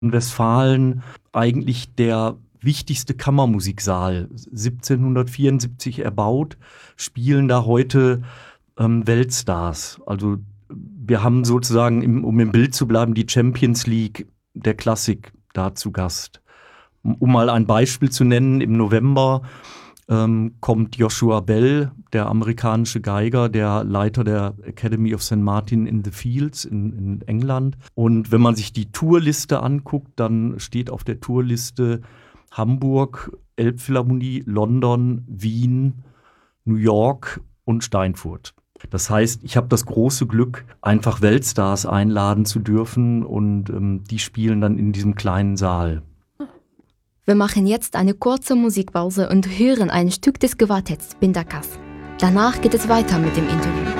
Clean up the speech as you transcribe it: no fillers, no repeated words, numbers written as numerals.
Westfalen eigentlich der wichtigste Kammermusiksaal, 1774 erbaut, spielen da heute Weltstars. Also wir haben sozusagen, um im Bild zu bleiben, die Champions League der Klassik da zu Gast. Um mal ein Beispiel zu nennen, im November kommt Joshua Bell, der amerikanische Geiger, der Leiter der Academy of St. Martin in the Fields in England. Und wenn man sich die Tourliste anguckt, dann steht auf der Tourliste Hamburg, Elbphilharmonie, London, Wien, New York und Steinfurt. Das heißt, ich habe das große Glück, einfach Weltstars einladen zu dürfen und die spielen dann in diesem kleinen Saal. Wir machen jetzt eine kurze Musikpause und hören ein Stück des Quartetts Pindakas. Danach geht es weiter mit dem Interview.